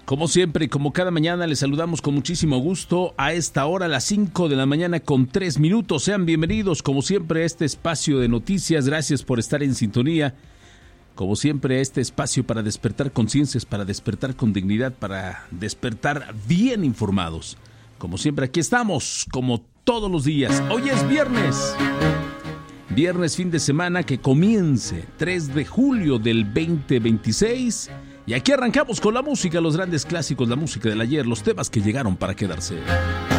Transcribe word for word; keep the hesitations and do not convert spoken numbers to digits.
Como siempre y como cada mañana, les saludamos con muchísimo gusto a esta hora, a las cinco de la mañana con tres minutos. Sean bienvenidos, como siempre, a este espacio de noticias. Gracias por estar en sintonía. Como siempre, a este espacio para despertar conciencias, para despertar con dignidad, para despertar bien informados. Como siempre, aquí estamos, como todos los días. Hoy es viernes. Viernes, fin de semana que comience, tres de julio del veinte veintiséis. Y aquí arrancamos con la música, los grandes clásicos, la música del ayer, los temas que llegaron para quedarse.